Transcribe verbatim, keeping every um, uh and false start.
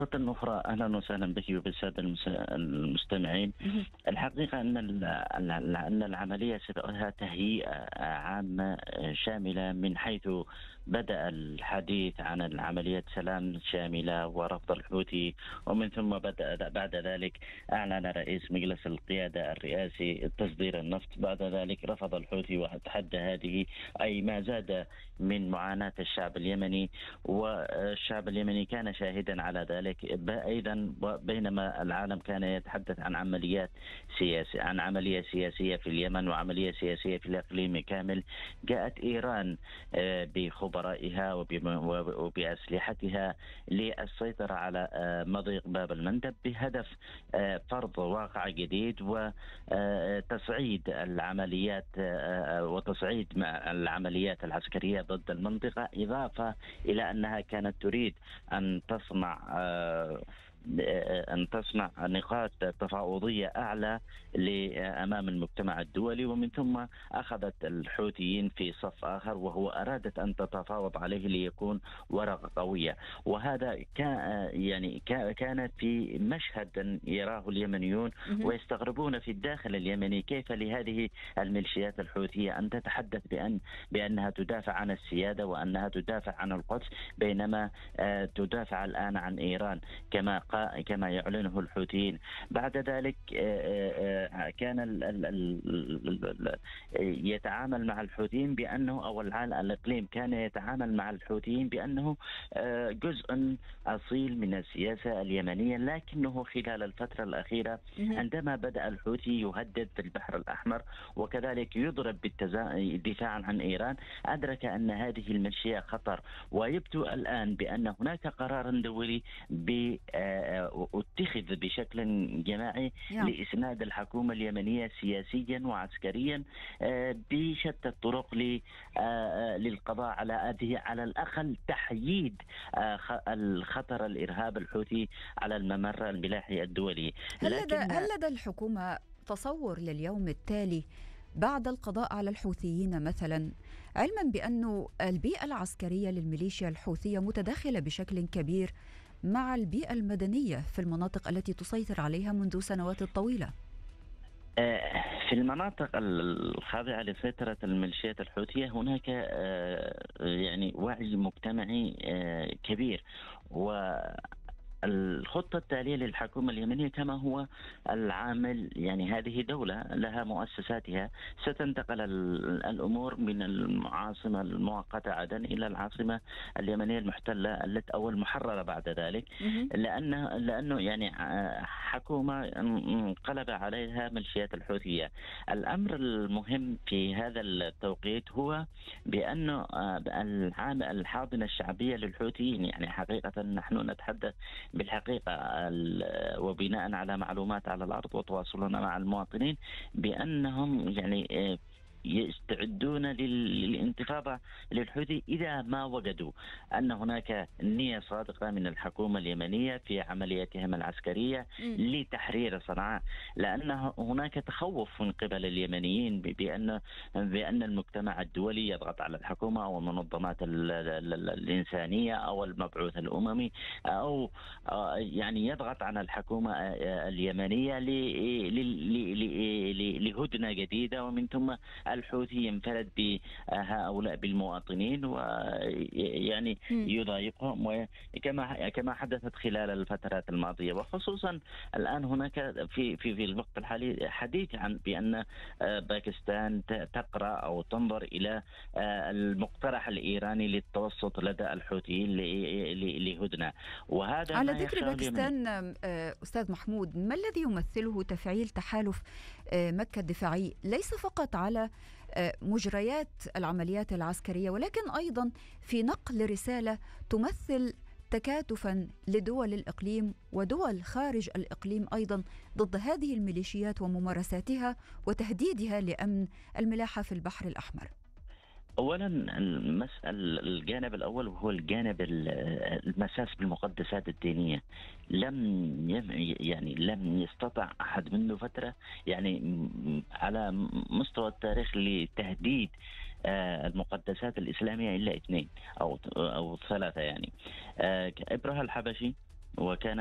مرة أخرى أهلا وسهلا بك وبالسادة المس- المستمعين. مهم. الحقيقة أن ال- ال- أن العملية سبقها تهيئة عامة شاملة، من حيث بدأ الحديث عن العملية سلام شاملة ورفض الحوثي، ومن ثم بدأ بعد ذلك أعلن رئيس مجلس القيادة الرئاسي تصدير النفط. بعد ذلك رفض الحوثي وتحدى هذه، أي ما زاد من معاناة الشعب اليمني، والشعب اليمني كان شاهدا على ذلك. أيضا بينما العالم كان يتحدث عن عمليات سياسية عن عملية سياسية في اليمن وعملية سياسية في الإقليم كامل، جاءت إيران آه، بخبرائها وبم- وبأسلحتها للسيطرة على آه، مضيق باب المندب، بهدف آه، فرض واقع جديد وتصعيد العمليات آه، وتصعيد مع العمليات العسكرية ضد المنطقة، إضافة إلى أنها كانت تريد أن تصنع آه، أن تصنع نقاط تفاوضية أعلى أمام المجتمع الدولي. ومن ثم أخذت الحوثيين في صف آخر، وهو أرادت أن تتفاوض عليه ليكون ورقة قوية. وهذا كان يعني كا- كانت في مشهد يراه اليمنيون مهم. ويستغربون في الداخل اليمني، كيف لهذه الميليشيات الحوثية أن تتحدث بأن بأنها تدافع عن السيادة وأنها تدافع عن القدس، بينما آه، تدافع الآن عن إيران كما قا- كما يعلنه الحوثيين. بعد ذلك آه، آه، كان ال- ال- ال- ال- يتعامل مع الحوثيين بأنه، أو العالم الإقليم كان يتعامل مع الحوثيين بأنه آه، جزء أصيل من السياسة اليمنية. لكنه خلال الفترة الأخيرة، مهم. عندما بدأ الحوثي يهدد في البحر الأحمر وكذلك يضرب بالتزا- دفاعا عن إيران، أدرك أن هذه الميليشيا خطر. ويبدو الآن بأن هناك قرار دولي ب- آه، اتخذ بشكل جماعي نعم. لإسناد الحكومة اليمنية سياسيا وعسكريا آه، بشتى الطرق ل- آه، آه، للقضاء على هذه، على الأقل تحييد آه، خ- الخطر الإرهاب الحوثي على الممر الملاحي الدولي. هل لدى لكن هل لدى الحكومة تصور لليوم التالي بعد القضاء على الحوثيين مثلا، علما بأن البيئة العسكرية للميليشيا الحوثية متداخلة بشكل كبير مع البيئة المدنية في المناطق التي تسيطر عليها منذ سنوات طويلة؟ آه، في المناطق الخاضعة لسيطرة الميليشيات الحوثية هناك آه، يعني وعي مجتمعي آه، كبير. و الخطة التالية للحكومة اليمنية كما هو العامل، يعني هذه دولة لها مؤسساتها، ستنتقل ال- الأمور من العاصمة المؤقتة عدن إلى العاصمة اليمنية المحتلة التي أو المحررة بعد ذلك، مهم. لأنه لأنه يعني ع- حكومة انقلب عليها ميليشيات الحوثية. الأمر المهم في هذا التوقيت هو بأن العام الحاضنة الشعبية للحوثيين، يعني حقيقة نحن نتحدث بالحقيقة ال- وبناء على معلومات على الأرض وتواصلنا مع المواطنين، بأنهم يعني آه، يستعدون لل- للانتفاضة للحوثي إذا ما وجدوا أن هناك نية صادقة من الحكومة اليمنية في عملياتهم العسكرية مم. لتحرير صنعاء. لأن هناك تخوف من قبل اليمنيين ب- بأن بأن المجتمع الدولي يضغط على الحكومة أو المنظمات ال- ال- ال- الإنسانية أو المبعوث الأممي، أو آه، يعني يضغط على الحكومة آه، اليمنية ل- ل- ل- ل- لهدنة جديدة، ومن ثم الحوثي ينفرد بهؤلاء بالمواطنين ويعني مم. يضايقهم، وكما كما حدثت خلال الفترات الماضية. وخصوصا الآن هناك في في في الوقت الحالي حديث عن بأن آه، باكستان ت- تقرأ أو تنظر إلى آه، المقترح الإيراني للتوسط لدى الحوثيين ل- ل- لهدنة، وهذا على ما ذكر يخشاه اليمني. باكستان، آه، أستاذ محمود، ما الذي يمثله تفعيل تحالف آه، مكة الدفاعي ليس فقط على آه، مجريات العمليات العسكرية، ولكن أيضا في نقل رسالة تمثل تكاتفا لدول الإقليم ودول خارج الإقليم أيضا ضد هذه الميليشيات وممارساتها وتهديدها لأمن الملاحة في البحر الأحمر؟ اولا المسألة الجانب الاول وهو الجانب ال- المساس بالمقدسات الدينيه. لم يم- يعني لم يستطع احد منذ فتره، يعني م- على مستوى التاريخ، لتهديد آه، المقدسات الاسلاميه الا اثنين او او ثلاثه، يعني آه، ابرهة الحبشي وكان